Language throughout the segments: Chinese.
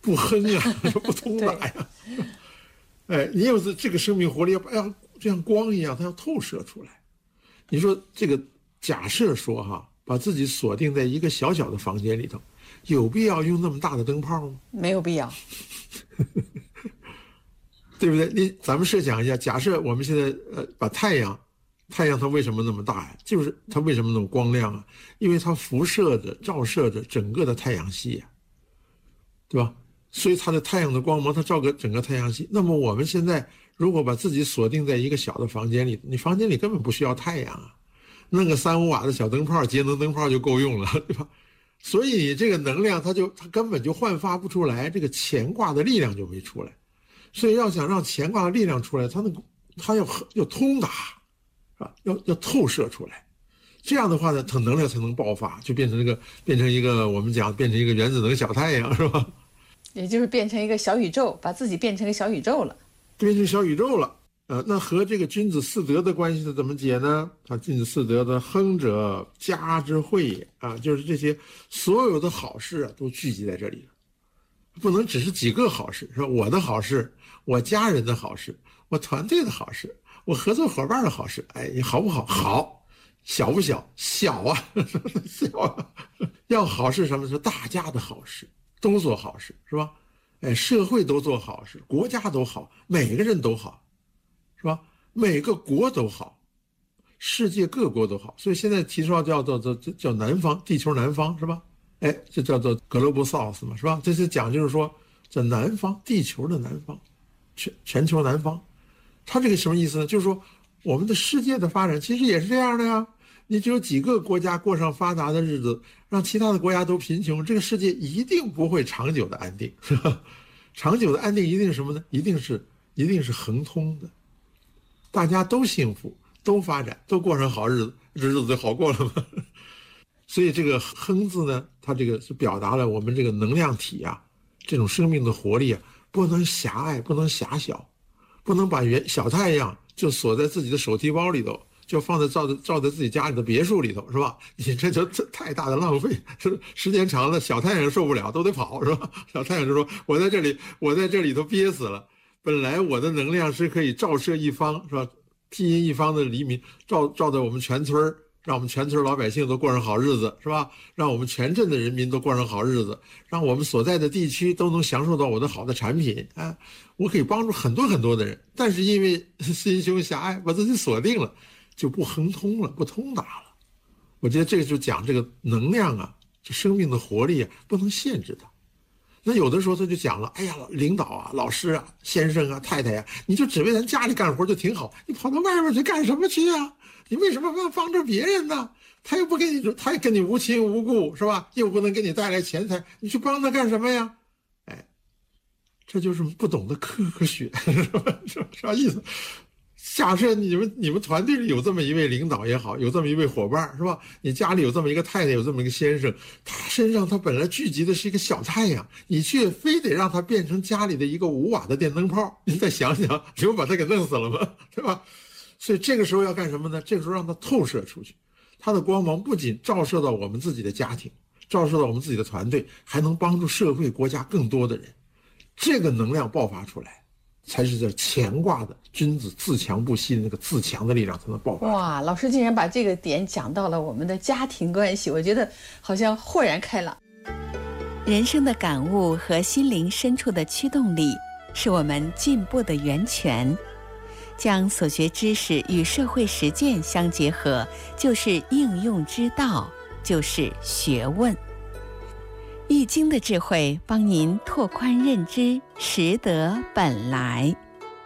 不哼啊，不通达呀。哎，你有这个生命活力要就像光一样，它要透射出来。你说这个假设说哈，把自己锁定在一个小小的房间里头，有必要用那么大的灯泡吗？ 没有必要。 对不对？咱们设想一下，假设我们现在把太阳它为什么那么大呀？就是它为什么那么光亮啊？因为它辐射着、照射着整个的太阳系呀，对吧？所以它的太阳的光芒它照个整个太阳系。那么我们现在如果把自己锁定在一个小的房间里，你房间里根本不需要太阳啊，弄个3-5瓦的小灯泡，节能灯泡就够用了，对吧？所以你这个能量它根本就焕发不出来，这个乾卦的力量就没出来。所以要想让乾卦的力量出来，它要通达，啊，要透射出来，这样的话呢，它能量才能爆发，就变成一个我们讲变成一个原子能小太阳，是吧？ 也就是变成一个小宇宙，把自己变成一个小宇宙了， 变成小宇宙了。那和这个君子四德的关系是怎么解呢？君子四德的亨者，家之惠也啊，就是这些所有的好事啊，都聚集在这里了。不能只是几个好事，是吧？我的好事，我家人的好事，我团队的好事，我合作伙伴的好事，哎，你好不好？好，小不小？小啊，小啊。要好是什么？是大家的好事，都做好事，是吧？哎，社会都做好事，国家都好，每个人都好，是吧？每个国都好，世界各国都好。所以现在提出来叫南方，地球南方，是吧？哎，这叫做 Global South 嘛，是吧？这是讲就是说，这南方，地球的南方，全球南方，它这个什么意思呢？就是说，我们的世界的发展其实也是这样的呀。你只有几个国家过上发达的日子，让其他的国家都贫穷，这个世界一定不会长久的安定。是吧？长久的安定一定是什么呢？一定是恒通的，大家都幸福，都发展，都过上好日子，这日子就好过了吗？所以这个亨字呢，它这个是表达了我们这个能量体啊，这种生命的活力啊，不能狭隘，不能狭小，不能把小太阳就锁在自己的手提包里头，就放在照在自己家里的别墅里头，是吧？你这就太大的浪费，时间长了，小太阳受不了，都得跑，是吧？小太阳就说：“我在这里头憋死了。本来我的能量是可以照射一方，是吧？庇荫一方的黎民，照在我们全村儿。”让我们全村老百姓都过上好日子，是吧？让我们全镇的人民都过上好日子，让我们所在的地区都能享受到我的好的产品啊！我可以帮助很多很多的人，但是因为心胸狭隘，把自己锁定了，就不亨通了，不通达了。我觉得这个就讲这个能量啊，这生命的活力啊，不能限制它。那有的时候他就讲了，哎呀，领导啊、老师啊、先生啊、太太呀，你就只为咱家里干活就挺好，你跑到外面去干什么去啊？你为什么要帮着别人呢？他又不跟你，他也跟你无亲无故，是吧？又不能给你带来钱财，你去帮他干什么呀？哎，这就是不懂得科学，是吧？啥意思？假设你们团队里有这么一位领导也好，有这么一位伙伴，是吧？你家里有这么一个太太，有这么一个先生，他身上他本来聚集的是一个小太阳，你却非得让他变成家里的一个5瓦的电灯泡，你再想想，你不把他给弄死了吗？对吧？所以这个时候要干什么呢？这个时候让它透射出去，它的光芒不仅照射到我们自己的家庭，照射到我们自己的团队，还能帮助社会国家更多的人。这个能量爆发出来，才是这乾卦的君子自强不息的那个自强的力量才能爆发。 哇，老师竟然把这个点讲到了我们的家庭关系，我觉得好像豁然开朗。 人生的感悟和心灵深处的驱动力，是我们进步的源泉。将所学知识与社会实践相结合，就是应用之道，就是学问。易经的智慧帮您拓宽认知，识得本来。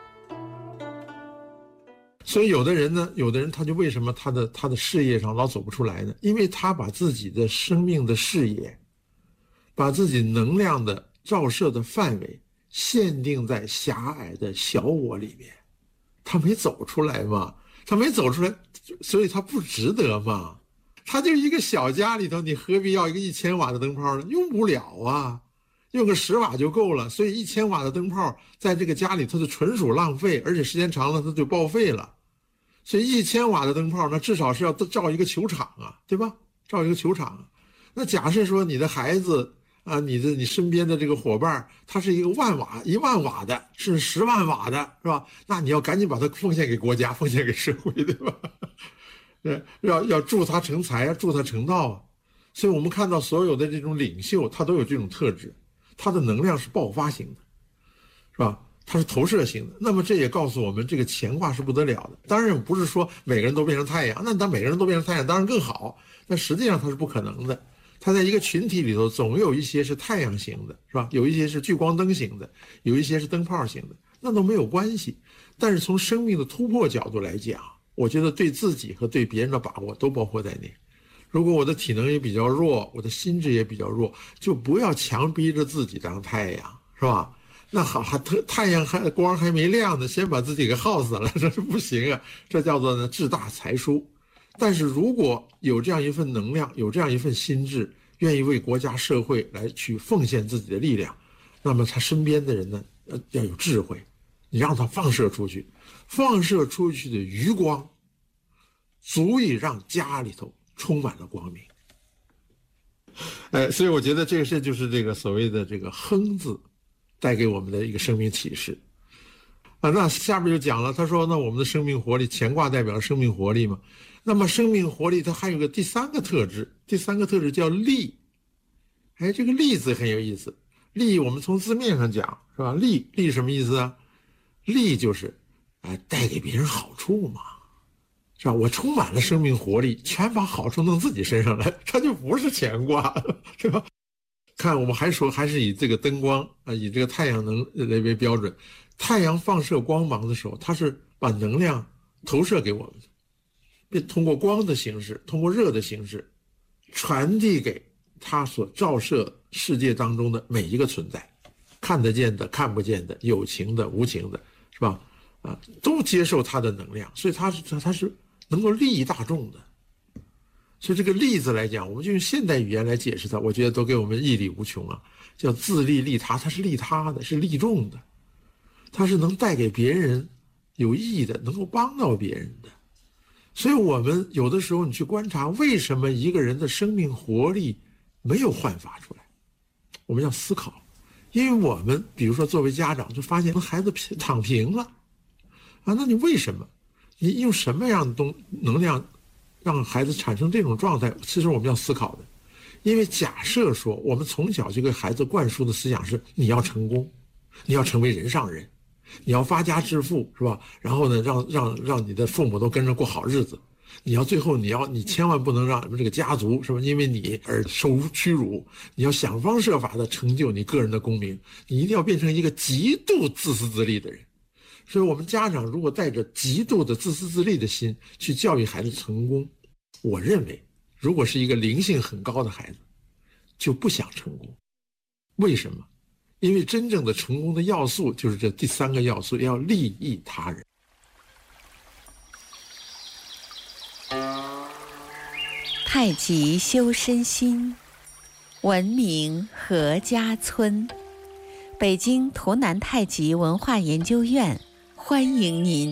所以有的人他就为什么他的事业上老走不出来呢？因为他把自己的生命的视野，把自己能量的照射的范围限定在狭隘的小我里面。他没走出来嘛，所以他不值得嘛。他就一个小家里头，你何必要一个1000瓦的灯泡呢？用不了啊，用个10瓦就够了。所以1000瓦的灯泡在这个家里它就纯属浪费，而且时间长了它就报废了。所以1000瓦的灯泡那至少是要照一个球场啊，对吧？照一个球场啊。那假设说你的孩子啊，你身边的这个伙伴，他是一个1万瓦的，是10万瓦的，是吧？那你要赶紧把它奉献给国家，奉献给社会，对吧？要助他成才啊，助他成道啊。所以我们看到所有的这种领袖，他都有这种特质，他的能量是爆发型的，是吧？它是投射型的。那么这也告诉我们，这个乾卦是不得了的。当然不是说每个人都变成太阳，那当每个人都变成太阳当然更好，但实际上它是不可能的。它在一个群体里头，总有一些是太阳型的，是吧？有一些是聚光灯型的，有一些是灯泡型的，那都没有关系。但是从生命的突破角度来讲，我觉得对自己和对别人的把握都包括在内。如果我的体能也比较弱，我的心智也比较弱，就不要强逼着自己当太阳，是吧？那好，太阳光还没亮呢，先把自己给耗死了，这是不行啊！这叫做呢志大才疏。但是如果有这样一份能量，有这样一份心智，愿意为国家社会来去奉献自己的力量，那么他身边的人呢，要有智慧，你让他放射出去，放射出去的余光，足以让家里头充满了光明。所以我觉得这就是这个所谓的这个亨字带给我们的一个生命启示啊。那下边就讲了，他说那我们的生命活力，乾卦代表了生命活力嘛。那么生命活力它还有个第三个特质，第三个特质叫力。这个力字很有意思。力我们从字面上讲是吧？力什么意思啊？力就是带给别人好处嘛，是吧？我充满了生命活力，全把好处弄自己身上来，它就不是乾卦，是吧？看我们还是以这个灯光以这个太阳能来为标准。太阳放射光芒的时候，它是把能量投射给我们的，并通过光的形式，通过热的形式传递给它所照射世界当中的每一个存在，看得见的看不见的，有情的无情的，是吧？都接受它的能量，所以它是能够利益大众的。所以这个利字来讲，我们就用现代语言来解释它，我觉得都给我们义理无穷啊。叫自利利他，它是利他的，是利众的，它是能带给别人有益的，能够帮到别人的。所以我们有的时候你去观察，为什么一个人的生命活力没有焕发出来，我们要思考。因为我们比如说作为家长就发现孩子躺平了那你为什么？你用什么样的能量让孩子产生这种状态？其实我们要思考的。因为假设说我们从小就给孩子灌输的思想是你要成功，你要成为人上人，你要发家致富，是吧？然后呢让你的父母都跟着过好日子，你要最后你千万不能让这个家族是吧因为你而受屈辱，你要想方设法的成就你个人的功名，你一定要变成一个极度自私自利的人。所以我们家长如果带着极度的自私自利的心去教育孩子成功，我认为如果是一个灵性很高的孩子就不想成功。为什么？因为真正的成功的要素就是这第三个要素，要利益他人。 太极修身心，文明阖家村。北京图南太极文化研究院欢迎您。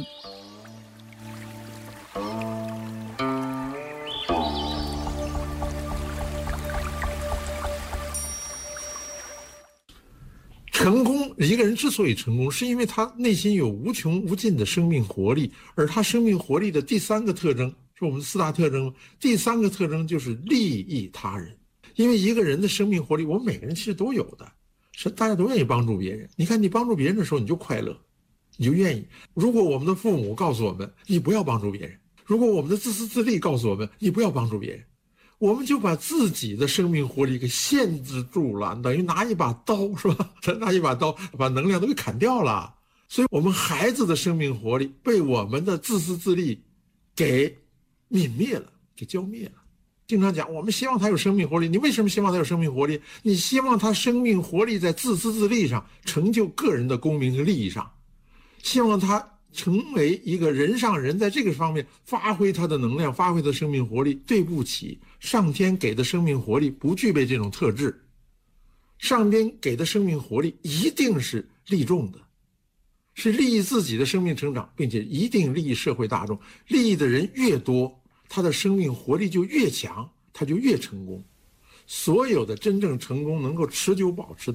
成功，一个人之所以成功，是因为他内心有无穷无尽的生命活力，而他生命活力的第三个特征是我们4大特征，第三个特征就是利益他人。因为一个人的生命活力，我们每个人其实都有的，是大家都愿意帮助别人。你看你帮助别人的时候，你就快乐，你就愿意。如果我们的父母告诉我们你不要帮助别人，如果我们的自私自利告诉我们你不要帮助别人，我们就把自己的生命活力给限制住了，等于拿一把刀，是吧？拿一把刀把能量都给砍掉了。所以我们孩子的生命活力被我们的自私自利给泯灭了，给浇灭了。经常讲我们希望他有生命活力，你为什么希望他有生命活力？你希望他生命活力在自私自利上成就个人的功名和利益上，希望他成为一个人上人，在这个方面发挥他的能量，发挥他的生命活力。对不起，上天给的生命活力不具备这种特质，上天给的生命活力一定是利众的，是利益自己的生命成长，并且一定利益社会大众。利益的人越多，他的生命活力就越强，他就越成功。 所有的真正成功能够持久保持